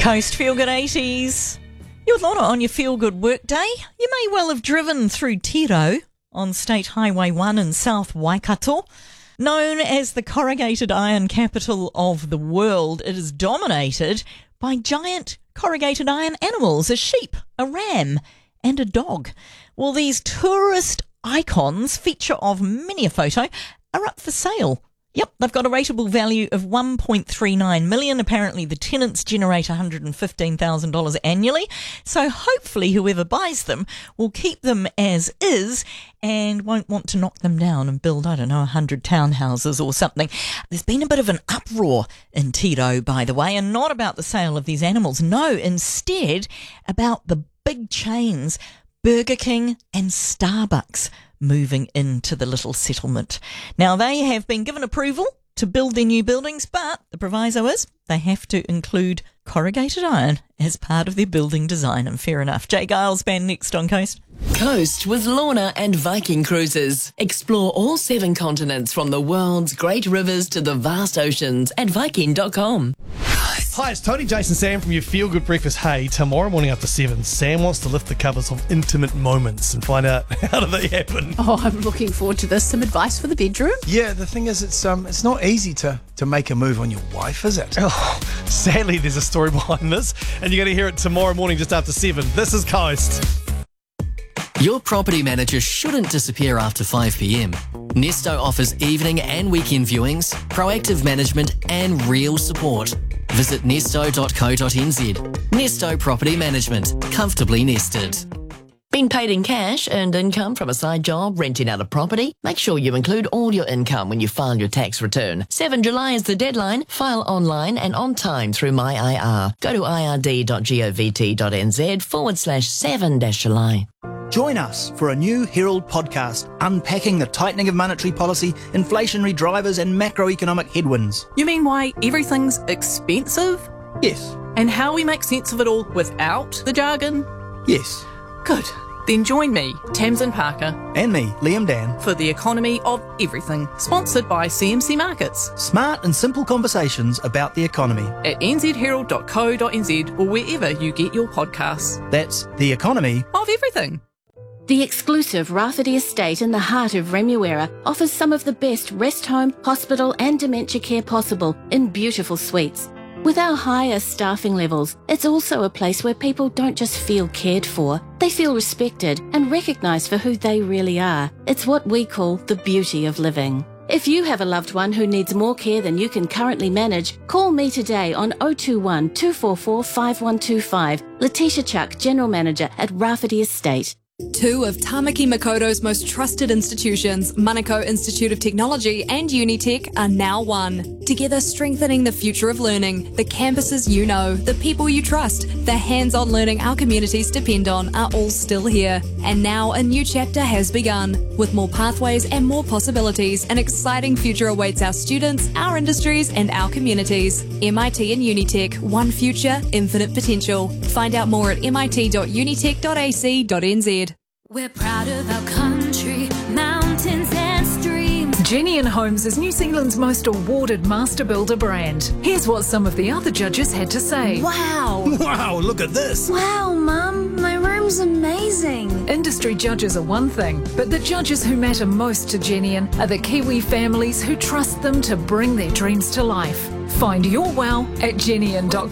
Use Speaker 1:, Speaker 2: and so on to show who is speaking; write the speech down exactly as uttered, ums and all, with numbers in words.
Speaker 1: Coast Feel Good eighties. You're with Lorna on your Feel Good workday. You may well have driven through Tiro on State Highway one in South Waikato. Known as the corrugated iron capital of the world, it is dominated by giant corrugated iron animals, a sheep, a ram and a dog. Well, these tourist icons, feature of many a photo, are up for sale. Yep, they've got a rateable value of one point three nine million dollars. Apparently the tenants generate one hundred fifteen thousand dollars annually. So hopefully whoever buys them will keep them as is and won't want to knock them down and build, I don't know, one hundred townhouses or something. There's been a bit of an uproar in Tiro, by the way, and not about the sale of these animals. No, instead about the big chains, Burger King and Starbucks, moving into the little settlement. Now, they have been given approval to build their new buildings, but the proviso is they have to include corrugated iron as part of their building design, and fair enough. Jay Giles Band next on Coast.
Speaker 2: Coast with Lorna and Viking Cruises. Explore all seven continents from the world's great rivers to the vast oceans at viking dot com.
Speaker 3: Hi, it's Tony, Jason, Sam from your Feel Good Breakfast. Hey, tomorrow morning after seven, Sam wants to lift the covers of intimate moments and find out how do they happen.
Speaker 4: Oh, I'm looking forward to this. Some advice for the bedroom?
Speaker 5: Yeah, the thing is, it's um, it's not easy to, to make a move on your wife, is it?
Speaker 3: Oh, sadly, there's a story behind this, and you're going to hear it tomorrow morning just after seven. This is Coast.
Speaker 2: Your property manager shouldn't disappear after five p.m. Nesto offers evening and weekend viewings, proactive management and real support. Visit nesto dot co dot n z. Nesto Property Management. Comfortably nested. Been paid in cash, earned income from a side job, renting out a property? Make sure you include all your income when you file your tax return. seventh of July is the deadline. File online and on time through My I R. Go to I R D dot govt dot n z forward slash seven dash July.
Speaker 5: Join us for a new Herald podcast unpacking the tightening of monetary policy, inflationary drivers and macroeconomic headwinds.
Speaker 4: You mean why everything's expensive?
Speaker 5: Yes.
Speaker 4: And how we make sense of it all without the jargon?
Speaker 5: Yes.
Speaker 4: Good. Then join me, Tamsin Parker,
Speaker 5: And me, Liam Dan.
Speaker 4: for The Economy of Everything, sponsored by C M C Markets,
Speaker 5: Smart and simple conversations about the economy.
Speaker 4: at n z herald dot co dot n z or wherever you get your podcasts.
Speaker 5: That's the economy.
Speaker 4: Of everything.
Speaker 6: The exclusive Rafferty Estate in the heart of Remuera offers some of the best rest home, hospital and dementia care possible in beautiful suites. With our higher staffing levels, it's also a place where people don't just feel cared for, they feel respected and recognised for who they really are. It's what we call the beauty of living. If you have a loved one who needs more care than you can currently manage, call me today on oh two one, two four four, five one two five. Letitia Chuck, General Manager at Rafferty Estate.
Speaker 7: Two of Tamaki Makoto's most trusted institutions, Manukau Institute of Technology and Unitec, are now one. Together strengthening the future of learning, the campuses you know, the people you trust, the hands-on learning our communities depend on are all still here. And now a new chapter has begun. With more pathways and more possibilities, an exciting future awaits our students, our industries and our communities. M I T and Unitec, one future, infinite potential. Find out more at m i t dot unitec dot a c dot n z.
Speaker 8: We're proud of our country, mountains and streams.
Speaker 9: Genian Homes is New Zealand's most awarded master builder brand. Here's what some of the other judges had to say.
Speaker 8: Wow!
Speaker 5: Wow, look at this.
Speaker 8: Wow, Mum, my room's amazing.
Speaker 9: Industry judges are one thing, but the judges who matter most to Genian are the Kiwi families who trust them to bring their dreams to life. Find your wow at genian dot